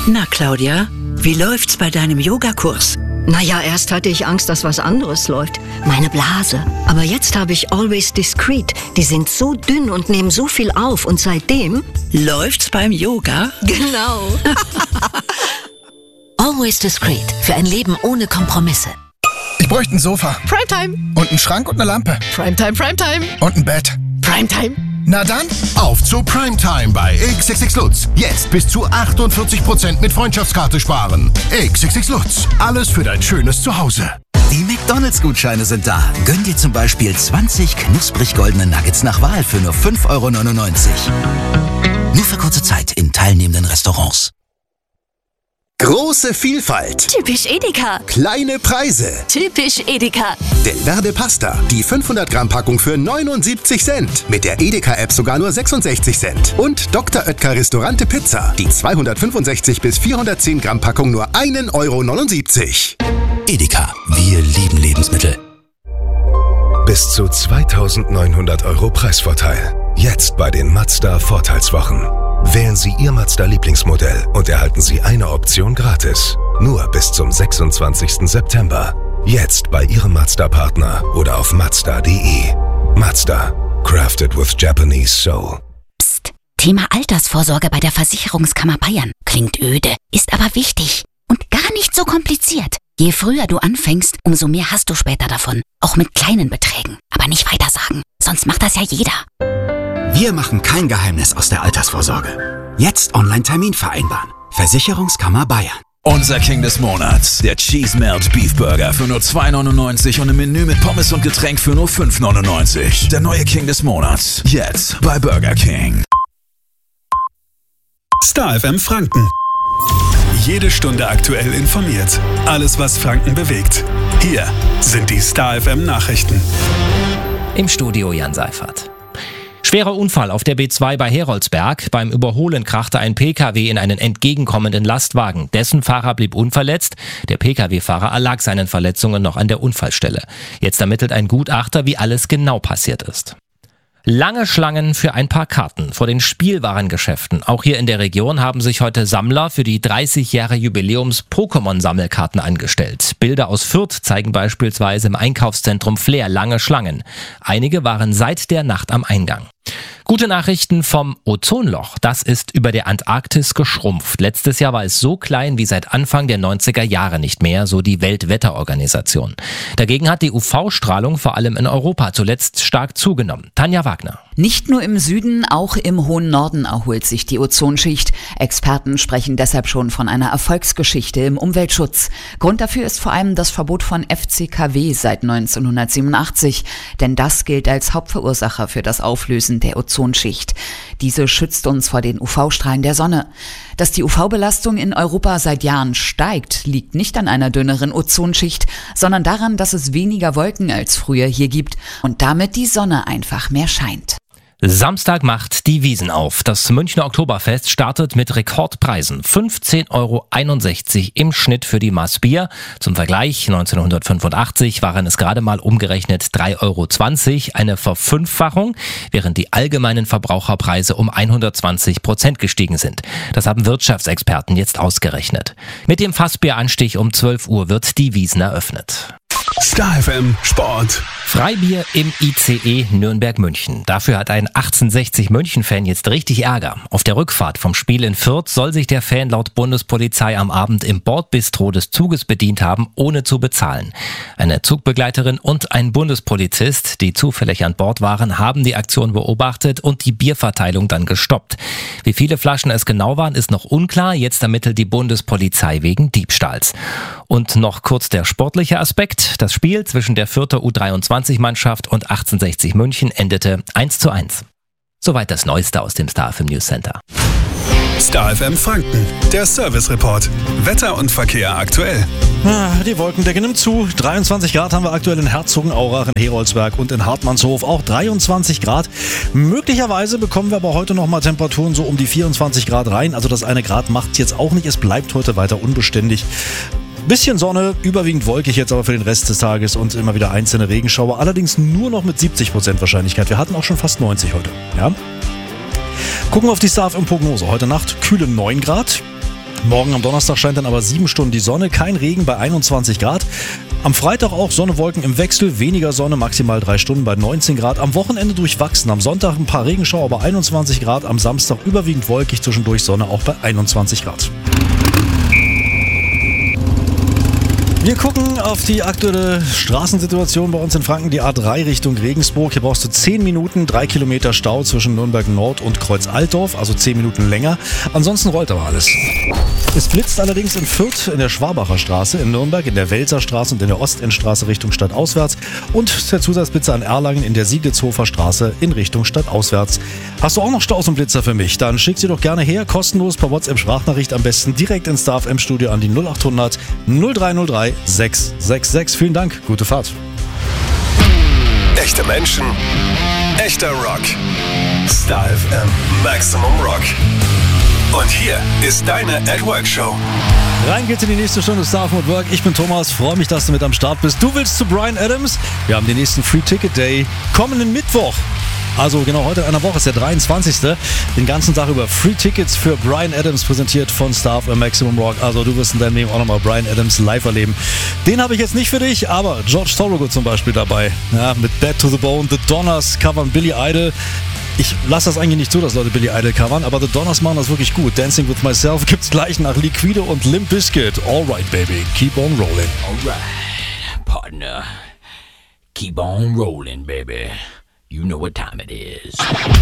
Na, Claudia, wie läuft's bei deinem Yogakurs? Naja, erst hatte ich Angst, dass was anderes läuft. Meine Blase. Aber jetzt habe ich Always Discreet. Die sind so dünn und nehmen so viel auf. Und seitdem... Läuft's beim Yoga? Genau. Always Discreet. Für ein Leben ohne Kompromisse. Ich bräuchte ein Sofa. Primetime. Und einen Schrank und eine Lampe. Primetime, Primetime. Und ein Bett. Primetime. Na dann, auf zu Primetime bei XXX Lutz. Jetzt bis zu 48% mit Freundschaftskarte sparen. XXX Lutz. Alles für dein schönes Zuhause. Die McDonalds-Gutscheine sind da. Gönn dir zum Beispiel 20 knusprig goldene Nuggets nach Wahl für nur 5,99 €. Nur für kurze Zeit in teilnehmenden Restaurants. Große Vielfalt. Typisch Edeka. Kleine Preise. Typisch Edeka. Del Verde Pasta. Die 500 Gramm Packung für 79 Cent. Mit der Edeka-App sogar nur 66 Cent. Und Dr. Oetker Restaurante Pizza. Die 265 bis 410 Gramm Packung nur 1,79 €. Edeka. Wir lieben Lebensmittel. Bis zu 2.900 € Preisvorteil. Jetzt bei den Mazda Vorteilswochen. Wählen Sie Ihr Mazda-Lieblingsmodell und erhalten Sie eine Option gratis. Nur bis zum 26. September. Jetzt bei Ihrem Mazda-Partner oder auf Mazda.de. Mazda. Crafted with Japanese Soul. Psst. Thema Altersvorsorge bei der Versicherungskammer Bayern. Klingt öde, ist aber wichtig. Und gar nicht so kompliziert. Je früher du anfängst, umso mehr hast du später davon. Auch mit kleinen Beträgen. Aber nicht weitersagen. Sonst macht das ja jeder. Wir machen kein Geheimnis aus der Altersvorsorge. Jetzt Online-Termin vereinbaren. Versicherungskammer Bayern. Unser King des Monats, der Cheese Melt Beef Burger für nur 2,99 € und im Menü mit Pommes und Getränk für nur 5,99 €. Der neue King des Monats, jetzt bei Burger King. Star FM Franken. Jede Stunde aktuell informiert. Alles, was Franken bewegt. Hier sind die Star FM Nachrichten. Im Studio Jan Seifert. Schwerer Unfall auf der B2 bei Heroldsberg. Beim Überholen krachte ein Pkw in einen entgegenkommenden Lastwagen. Dessen Fahrer blieb unverletzt. Der Pkw-Fahrer erlag seinen Verletzungen noch an der Unfallstelle. Jetzt ermittelt ein Gutachter, wie alles genau passiert ist. Lange Schlangen für ein paar Karten vor den Spielwarengeschäften. Auch hier in der Region haben sich heute Sammler für die 30 Jahre Jubiläums-Pokémon-Sammelkarten angestellt. Bilder aus Fürth zeigen beispielsweise im Einkaufszentrum Flair lange Schlangen. Einige waren seit der Nacht am Eingang. Gute Nachrichten vom Ozonloch. Das ist über der Antarktis geschrumpft. Letztes Jahr war es so klein wie seit Anfang der 90er Jahre nicht mehr, so die Weltwetterorganisation. Dagegen hat die UV-Strahlung vor allem in Europa zuletzt stark zugenommen. Tanja Wagner. Nicht nur im Süden, auch im hohen Norden erholt sich die Ozonschicht. Experten sprechen deshalb schon von einer Erfolgsgeschichte im Umweltschutz. Grund dafür ist vor allem das Verbot von FCKW seit 1987. Denn das gilt als Hauptverursacher für das Auflösen der Ozonschicht. Diese schützt uns vor den UV-Strahlen der Sonne. Dass die UV-Belastung in Europa seit Jahren steigt, liegt nicht an einer dünneren Ozonschicht, sondern daran, dass es weniger Wolken als früher hier gibt und damit die Sonne einfach mehr scheint. Samstag macht die Wiesn auf. Das Münchner Oktoberfest startet mit Rekordpreisen. 15,61 € im Schnitt für die Maß Bier. Zum Vergleich, 1985 waren es gerade mal umgerechnet 3,20 €, eine Verfünffachung, während die allgemeinen Verbraucherpreise um 120% gestiegen sind. Das haben Wirtschaftsexperten jetzt ausgerechnet. Mit dem Fassbieranstich um 12 Uhr wird die Wiesn eröffnet. Star FM Sport. Freibier im ICE Nürnberg-München. Dafür hat ein 1860 München-Fan jetzt richtig Ärger. Auf der Rückfahrt vom Spiel in Fürth soll sich der Fan laut Bundespolizei am Abend im Bordbistro des Zuges bedient haben, ohne zu bezahlen. Eine Zugbegleiterin und ein Bundespolizist, die zufällig an Bord waren, haben die Aktion beobachtet und die Bierverteilung dann gestoppt. Wie viele Flaschen es genau waren, ist noch unklar. Jetzt ermittelt die Bundespolizei wegen Diebstahls. Und noch kurz der sportliche Aspekt. Das Spiel zwischen der Fürther U23-Mannschaft und 1860 München endete 1:1. Soweit das Neueste aus dem Star FM News Center. Star FM Franken, der Service Report. Wetter und Verkehr aktuell. Die Wolkendecke nimmt zu. 23 Grad haben wir aktuell in Herzogenaurach, in Heroldsberg und in Hartmannshof. Auch 23 Grad. Möglicherweise bekommen wir aber heute noch mal Temperaturen so um die 24 Grad rein. Also das 1 Grad macht es jetzt auch nicht. Es bleibt heute weiter unbeständig. Bisschen Sonne, überwiegend wolkig jetzt aber für den Rest des Tages und immer wieder einzelne Regenschauer. Allerdings nur noch mit 70% Wahrscheinlichkeit. Wir hatten auch schon fast 90 heute. Ja? Gucken wir auf die Star FM Prognose. Heute Nacht kühle 9 Grad. Morgen am Donnerstag scheint dann aber 7 Stunden die Sonne, kein Regen bei 21 Grad. Am Freitag auch Sonne, Wolken im Wechsel, weniger Sonne, maximal 3 Stunden bei 19 Grad. Am Wochenende durchwachsen, am Sonntag ein paar Regenschauer bei 21 Grad, am Samstag überwiegend wolkig, zwischendurch Sonne auch bei 21 Grad. Wir gucken auf die aktuelle Straßensituation bei uns in Franken, die A3 Richtung Regensburg. Hier brauchst du 10 Minuten, 3 Kilometer Stau zwischen Nürnberg Nord und Kreuz Altdorf, also 10 Minuten länger. Ansonsten rollt aber alles. Es blitzt allerdings in Fürth, in der Schwabacher Straße, in Nürnberg, in der Welser Straße und in der Ostendstraße Richtung stadtauswärts und der Zusatzblitzer an Erlangen in der Sieglitzhofer Straße in Richtung stadtauswärts. Hast du auch noch Staus und Blitzer für mich? Dann schick sie doch gerne her, kostenlos per WhatsApp-Sprachnachricht, am besten direkt ins Star FM Studio an die 0800 0303 666. Vielen Dank, gute Fahrt. Echte Menschen, echter Rock. Star FM Maximum Rock. Und hier ist deine At Work Show. Rein geht's in die nächste Stunde Star FM at Work. Ich bin Thomas, freue mich, dass du mit am Start bist. Du willst zu Bryan Adams? Wir haben den nächsten Free Ticket Day kommenden Mittwoch. Also genau heute in einer Woche ist der 23. Den ganzen Tag über Free Tickets für Bryan Adams, präsentiert von Star FM Maximum Rock. Also du wirst in deinem Leben auch nochmal Bryan Adams live erleben. Den habe ich jetzt nicht für dich, aber George Thorogood zum Beispiel dabei. Ja, mit Bad to the Bone, The Donners covern Billy Idol. Ich lasse das eigentlich nicht zu, dass Leute Billy Idol covern, aber The Donners machen das wirklich gut. Dancing with Myself gibt's gleich nach Liquido und Limp Bizkit. Alright, baby, keep on rolling. Alright, partner. Keep on rolling, baby. You know what time it is.